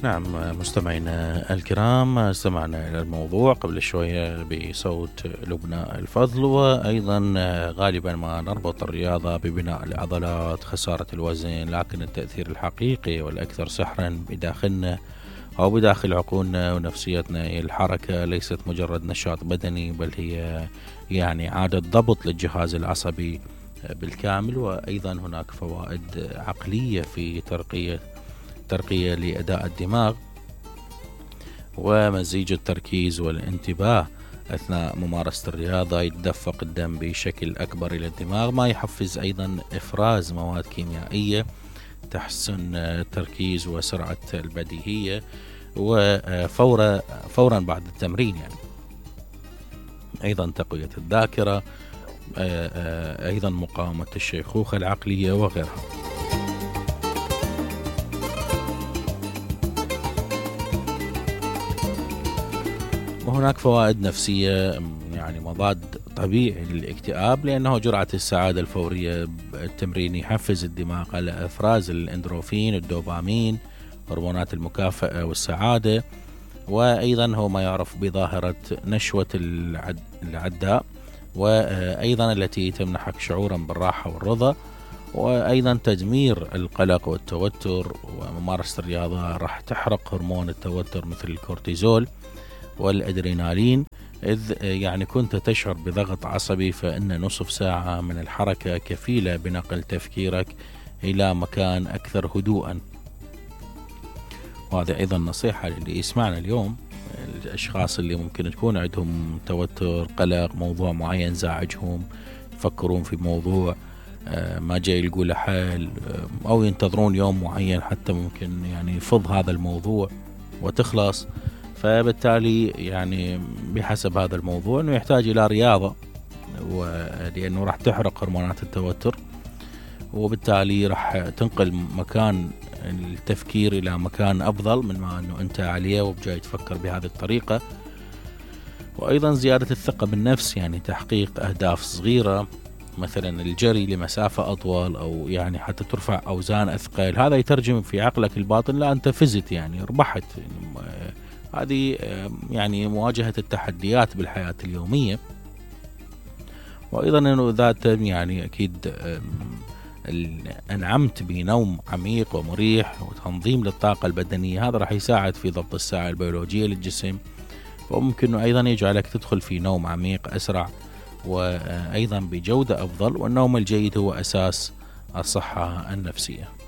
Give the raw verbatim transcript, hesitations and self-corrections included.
نعم، مستمعينا الكرام، استمعنا إلى الموضوع قبل شوية بصوت لبنى الفضل، وأيضا غالبا ما نربط الرياضة ببناء العضلات، خسارة الوزن، لكن التأثير الحقيقي والأكثر سحرا بداخلنا أو بداخل عقولنا ونفسيتنا هي الحركة. ليست مجرد نشاط بدني، بل هي يعني عادة ضبط للجهاز العصبي بالكامل، وأيضا هناك فوائد عقلية في ترقية ترقية لأداء الدماغ ومزيج التركيز والانتباه أثناء ممارسة الرياضة. يتدفق الدم بشكل أكبر إلى الدماغ، ما يحفز أيضا إفراز مواد كيميائية تحسن التركيز وسرعة البديهية وفورا فورا بعد التمرين. يعني أيضا تقوية الذاكرة، أيضا مقاومة الشيخوخة العقلية وغيرها. وهناك فوائد نفسية، يعني مضاد طبيعي للاكتئاب، لأنه جرعة السعادة الفورية بالتمرين يحفز الدماغ على إفراز الإندروفين، الدوبامين، هرمونات المكافأة والسعادة. وأيضا هو ما يعرف بظاهرة نشوة العداء، وأيضا التي تمنحك شعورا بالراحة والرضا. وأيضا تدمير القلق والتوتر، وممارسة الرياضة راح تحرق هرمون التوتر مثل الكورتيزول والأدرينالين. إذ يعني كنت تشعر بضغط عصبي، فإن نصف ساعة من الحركة كفيلة بنقل تفكيرك إلى مكان أكثر هدوءا. وهذا أيضا نصيحة للي يسمعنا اليوم، الأشخاص اللي ممكن تكون عندهم توتر، قلق، موضوع معين زاعجهم، يفكرون في موضوع ما جاي يلقوا له حل، أو ينتظرون يوم معين حتى ممكن يعني يفض هذا الموضوع وتخلص. فبالتالي يعني بحسب هذا الموضوع أنه يحتاج إلى رياضة، ولأنه راح تحرق هرمونات التوتر، وبالتالي راح تنقل مكان التفكير إلى مكان أفضل من ما أنه أنت عليه وبجاي تفكر بهذه الطريقة. وأيضا زيادة الثقة بالنفس، يعني تحقيق أهداف صغيرة مثلا الجري لمسافة أطول، أو يعني حتى ترفع أوزان أثقل. هذا يترجم في عقلك الباطن لا أنت فزت، يعني ربحت. هذه يعني مواجهة التحديات بالحياة اليومية. وأيضا أنه ذات يعني أكيد أنعمت بنوم عميق ومريح وتنظيم للطاقة البدنية، هذا راح يساعد في ضبط الساعة البيولوجية للجسم، وممكن أيضا يجعلك تدخل في نوم عميق أسرع وأيضا بجودة أفضل. والنوم الجيد هو أساس الصحة النفسية.